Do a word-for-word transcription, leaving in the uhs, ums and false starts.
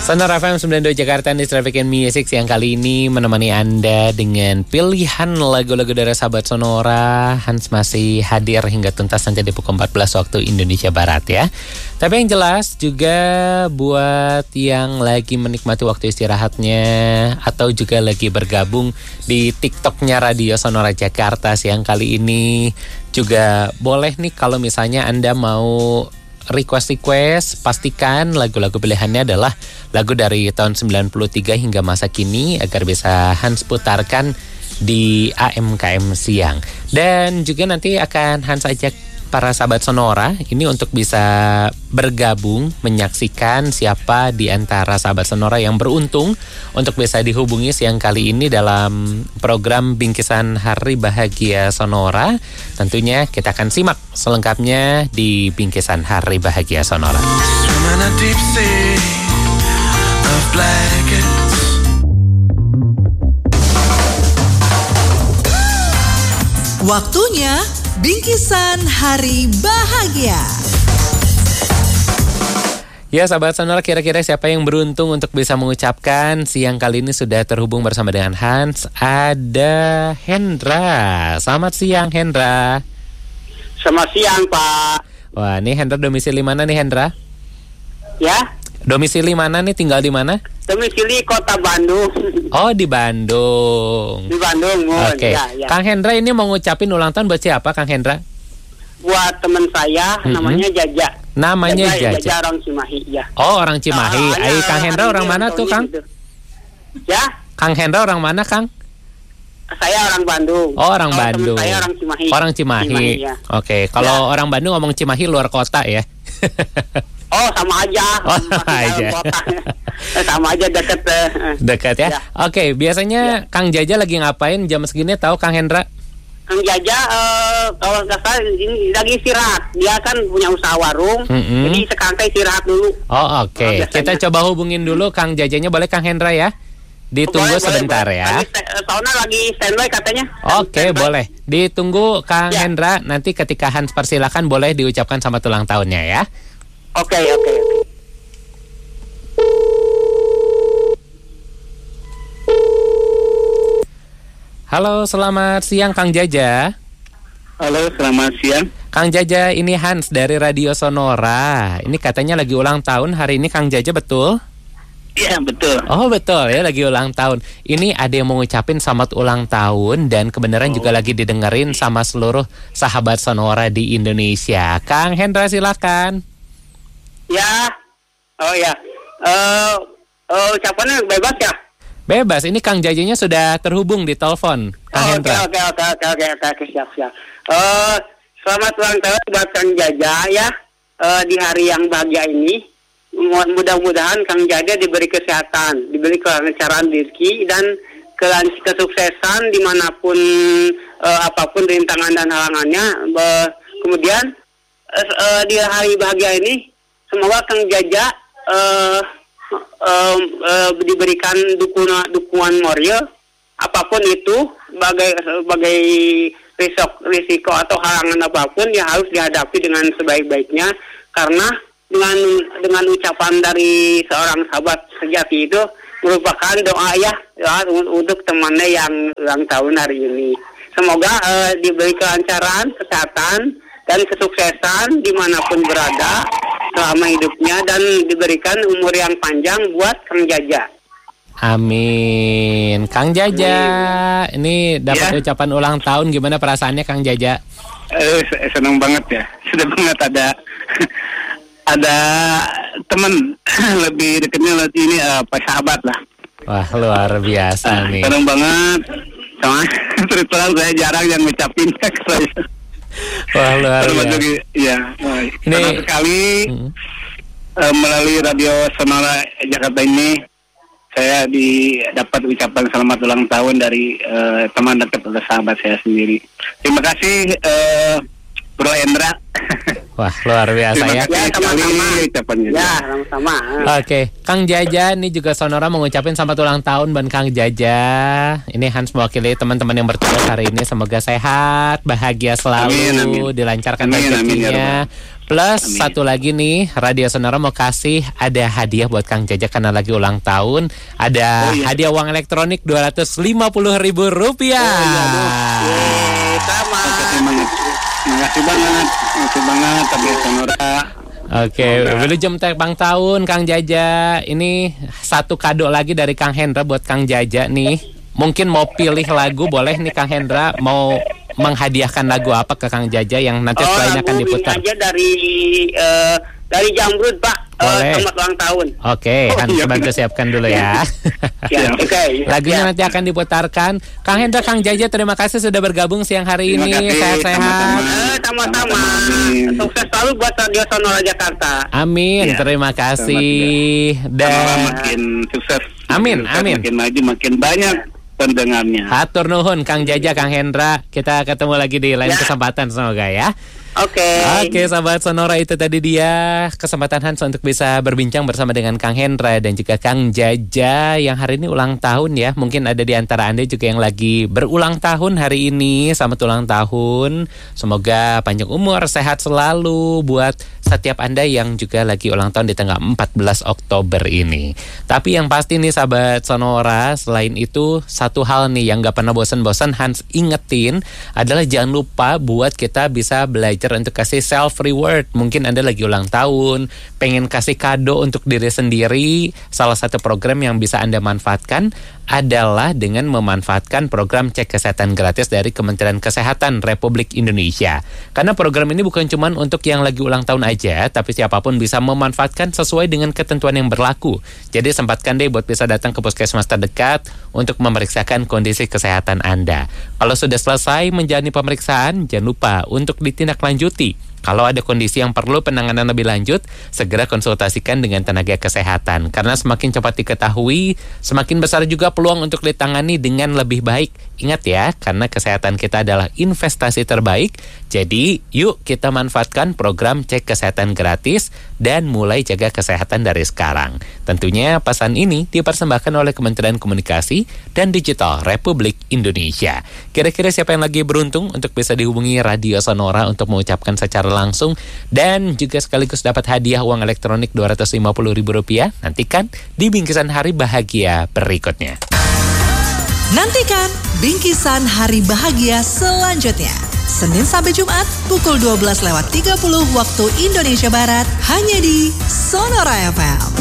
Sonora F M sembilan puluh dua Jakarta di Traffic and Music yang kali ini menemani Anda dengan pilihan lagu-lagu dari sahabat Sonora. Hans masih hadir hingga tuntas sampai di pukul empat belas waktu Indonesia Barat ya. Tapi yang jelas juga buat yang lagi menikmati waktu istirahatnya atau juga lagi bergabung di TikToknya Radio Sonora Jakarta siang kali ini, juga boleh nih kalau misalnya Anda mau request-request, pastikan lagu-lagu pilihannya adalah lagu dari tahun sembilan puluh tiga hingga masa kini agar bisa Hans putarkan di A M K M siang. Dan juga nanti akan Hans ajak para sahabat Sonora ini untuk bisa bergabung menyaksikan siapa di antara sahabat Sonora yang beruntung untuk bisa dihubungi siang kali ini dalam program Bingkisan Hari Bahagia Sonora. Tentunya kita akan simak selengkapnya di Bingkisan Hari Bahagia Sonora. Waktunya Bingkisan Hari Bahagia. Ya sahabat Sonora, kira-kira siapa yang beruntung untuk bisa mengucapkan siang kali ini sudah terhubung bersama dengan Hans. Ada Hendra. Selamat siang Hendra. Selamat siang Pak. Wah, ini Hendra domisili mana nih Hendra? Ya. Domisili mana nih, tinggal di mana? Domisili Kota Bandung. Oh, di Bandung. Di Bandung. Oke. Okay. Ya, ya. Kang Hendra ini mau ngucapin ulang tahun buat siapa Kang Hendra? Buat teman saya, mm-hmm. namanya Jaja. Namanya Jaja. Jaja orang Cimahi, ya. Oh, orang Cimahi. Ah, Ay, Kang Hendra orang mana tuh, Kang? Gitu. Ya. Kang Hendra orang mana, Kang? Saya orang Bandung. Oh, orang Kalo Bandung. Saya orang Cimahi. Orang Cimahi. Cimahi ya. Oke, okay. Kalau ya. Orang Bandung ngomong Cimahi luar kota ya. Oh, sama aja. Oh, sama aja. Sama aja dekat. Dekat ya. ya. Oke, okay, biasanya ya. Kang Jaja lagi ngapain jam segini tahu Kang Hendra? Kang Jaja uh, kalau nggak salah ini lagi istirahat. Dia kan punya usaha warung. Mm-hmm. Jadi sekarang istirahat dulu. Oh, oke. Okay. Oh, kita coba hubungin dulu Kang Jajanya, boleh Kang Hendra ya? Ditunggu boleh, sebentar boleh, ya. Soalnya lagi standby katanya. Oke, okay, boleh. Ditunggu Kang ya. Hendra. Nanti ketika Hans persilakan boleh diucapkan selamat ulang tahunnya ya. Oke, okay, oke, okay, oke. Okay. Halo, selamat siang Kang Jaja. Halo, selamat siang. Kang Jaja, ini Hans dari Radio Sonora. Ini katanya lagi ulang tahun hari ini Kang Jaja, betul? Iya, betul. Oh, betul ya, lagi ulang tahun. Ini ada yang mau ngucapin selamat ulang tahun dan kebenaran oh. juga lagi didengerin sama seluruh sahabat Sonora di Indonesia. Kang Hendra, silakan. Ya. Oh ya. Uh, uh, ucapannya bebas ya? Bebas. Ini Kang Jajanya sudah terhubung di telepon. Kang oh, Hendra. Oke, oke, oke, oke, oke, oke, siap, siap. Uh, selamat ulang tahun buat Kang Jaja ya. Uh, di hari yang bahagia ini. Mudah-mudahan Kang Jaja diberi kesehatan, diberi kelancaran rezeki dan kesuksesan dimanapun uh, apapun rintangan dan halangannya. Uh, kemudian uh, uh, di hari bahagia ini semoga Kang Jaja uh, uh, uh, diberikan dukungan dukungan moral apapun itu, sebagai sebagai risiko, risiko atau halangan apapun yang harus dihadapi dengan sebaik-baiknya, karena dengan dengan ucapan dari seorang sahabat sejati itu merupakan doa ya, ya untuk temannya yang ulang tahun hari ini. Semoga uh, diberi kelancaran, kesehatan dan kesuksesan dimanapun berada selama hidupnya dan diberikan umur yang panjang buat Kang Jaja. Amin. Kang Jaja, Amin. Ini dapat ya. Ucapan ulang tahun, gimana perasaannya Kang Jaja? Eh, senang banget ya. Sudah banget ada ada teman lebih dekatnya ini uh, Pak sahabat lah. Wah, luar biasa uh, nih. Senang banget. Sama terus terang saya jarang yang ngucapin ke saya. Wah, luar biasa. Iya, ini senang sekali hmm. uh, melalui Radio Sonora Jakarta ini saya didapat ucapan selamat ulang tahun dari uh, teman dekat atau sahabat saya sendiri. Terima kasih uh, Bro Hendra. Wah, luar biasa ya. Ya, sama-sama. Ya, sama-sama. Oke, Kang Jaja ini juga Sonora mengucapin selamat ulang tahun ban Kang Jaja. Ini Hans mewakili teman-teman yang bertugas hari ini. Semoga sehat, bahagia selalu, amin, amin. dilancarkan Amin, rezekinya. amin, ya Plus amin. satu lagi nih, Radio Sonora mau kasih ada hadiah buat Kang Jaja karena lagi ulang tahun. Ada oh, iya. hadiah uang elektronik dua ratus lima puluh ribu rupiah. Oh, iya, Yeay, sama. Terima banget. Terima kasih banget. Terima kasih banget Radio Sonora. Oke, Wilujeng Teh Bang Tahun Kang Jaja. Ini satu kado lagi dari Kang Hendra buat Kang Jaja nih. Mungkin mau pilih lagu, boleh nih Kang Hendra mau menghadiahkan lagu apa ke Kang Jaja yang nanti Oh, setelahnya akan lagu diputar. aja dari uh, dari Jamrud, Pak. Boleh. Uh, selamat ulang tahun. Oke, Oh, Hans iya. bantu siapkan dulu ya. Ya, oke. Okay. Lagunya Ya. nanti akan diputarkan. Kang Hendra, Kang Jaja, terima kasih sudah bergabung siang hari Terima ini. kasih, Sehat-sehat. sama-sama. Eh, sama-sama. Amin. Sukses selalu buat Radio Sonora Jakarta. Amin, Ya. terima kasih. Semoga Dan makin sukses. Amin, Makin sukses, amin. Makin maju, makin banyak pendengarnya. hatur nuhun Kang Jaja, Kang Hendra. Kita ketemu lagi di lain Ya. kesempatan semoga ya. Oke. Oke, sahabat Sonora, itu tadi dia kesempatan Hans untuk bisa berbincang bersama dengan Kang Hendra dan juga Kang Jaja yang hari ini ulang tahun ya. Mungkin ada di antara Anda juga yang lagi berulang tahun hari ini. Selamat ulang tahun. Semoga panjang umur, sehat selalu buat setiap Anda yang juga lagi ulang tahun di tanggal empat belas Oktober ini. Tapi yang pasti nih sahabat Sonora, selain itu satu hal nih yang gak pernah bosan-bosan Hans ingetin adalah jangan lupa buat kita bisa belajar untuk kasih self reward. Mungkin Anda lagi ulang tahun, pengen kasih kado untuk diri sendiri. Salah satu program yang bisa Anda manfaatkan adalah dengan memanfaatkan program cek kesehatan gratis dari Kementerian Kesehatan Republik Indonesia. Karena program ini bukan cuma untuk yang lagi ulang tahun aja, tapi siapapun bisa memanfaatkan sesuai dengan ketentuan yang berlaku. Jadi sempatkan deh buat bisa datang ke puskesmas terdekat untuk memeriksakan kondisi kesehatan Anda. Kalau sudah selesai menjalani pemeriksaan, jangan lupa untuk ditindaklanjuti. Kalau ada kondisi yang perlu penanganan lebih lanjut, segera konsultasikan dengan tenaga kesehatan. Karena semakin cepat diketahui, semakin besar juga peluang untuk ditangani dengan lebih baik. Ingat ya, karena kesehatan kita adalah investasi terbaik. Jadi, yuk kita manfaatkan program cek kesehatan gratis dan mulai jaga kesehatan dari sekarang. Tentunya pesan ini dipersembahkan oleh Kementerian Komunikasi dan Digital Republik Indonesia. Kira-kira siapa yang lagi beruntung untuk bisa dihubungi Radio Sonora untuk mengucapkan secara langsung dan juga sekaligus dapat hadiah uang elektronik dua ratus lima puluh ribu rupiah? Nantikan di bingkisan hari bahagia berikutnya. Nantikan bingkisan hari bahagia selanjutnya. Senin sampai Jumat pukul dua belas lewat tiga puluh waktu Indonesia Barat hanya di Sonora F M.